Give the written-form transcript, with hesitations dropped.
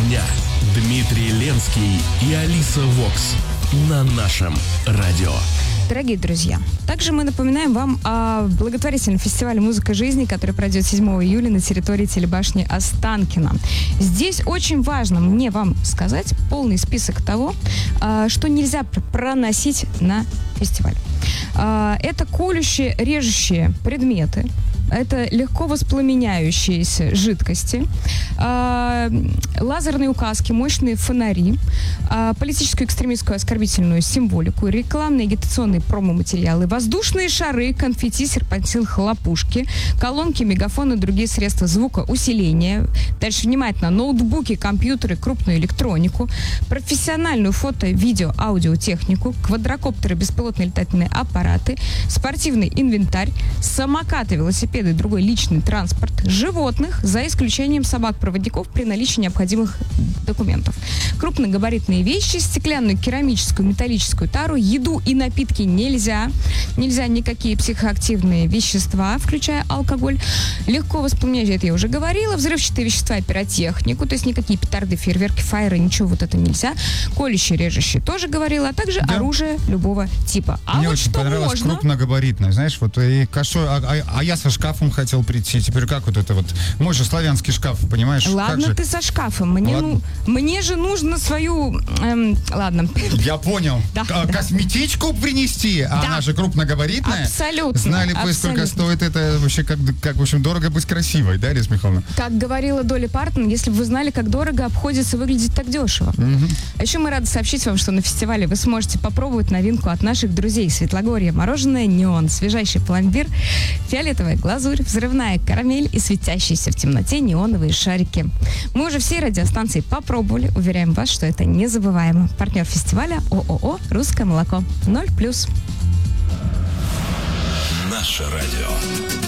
дня. Дмитрий Ленский и Алиса Вокс на нашем радио. Дорогие друзья, также мы напоминаем вам о благотворительном фестивале «Музыка жизни», который пройдет 7 июля на территории телебашни Останкино. Здесь очень важно мне вам сказать полный список того, что нельзя проносить на фестиваль. Это колющие, режущие предметы, это легко воспламеняющиеся жидкости, лазерные указки, мощные фонари, политическую, экстремистскую, оскорбительную символику, рекламные, агитационные промо-материалы, воздушные шары, конфетти, серпантин, хлопушки, колонки, мегафоны, другие средства звукоусиления. Дальше внимательно. Ноутбуки, компьютеры, крупную электронику, профессиональную фото, видео, аудиотехнику, квадрокоптеры, беспилотные летательные аппараты, спортивный инвентарь, самокаты, велосипеды, другой личный транспорт, животных, за исключением собак-проводников при наличии необходимых документов. Крупногабаритные вещи, стеклянную, керамическую, металлическую тару, еду и напитки нельзя. Нельзя никакие психоактивные вещества, включая алкоголь. Легко воспламеняющие, это я уже говорила. Взрывчатые вещества и пиротехнику, то есть никакие петарды, фейерверки, фаеры, ничего вот это нельзя. Колющие, режущие тоже говорила, а также оружие любого типа. А мне вот очень что понравилось можно... крупногабаритное, знаешь, вот и а я со шкафом хотел прийти. Теперь как вот это вот? Мой же славянский шкаф, понимаешь? Ладно, ты со шкафом. Мне же нужно свою... ладно. Я понял. Да. Косметичку принести, а она же крупногабаритная. Абсолютно. Знали бы, сколько стоит это вообще, как в общем, дорого быть красивой, да, Лиза Михайловна? Как говорила Долли Партон, если бы вы знали, как дорого обходится выглядеть так дешево. А еще мы рады сообщить вам, что на фестивале вы сможете попробовать новинку от наших друзей Светлогорья. Мороженое «Неон», свежайший пломбир, фиолетовая глазурь, взрывная карамель и светящиеся в темноте неоновые шарики. Мы уже все радиостанции попробовали. Уверяем вас, что это незабываемо. Партнер фестиваля ООО «Русское молоко». 0+. Наше радио.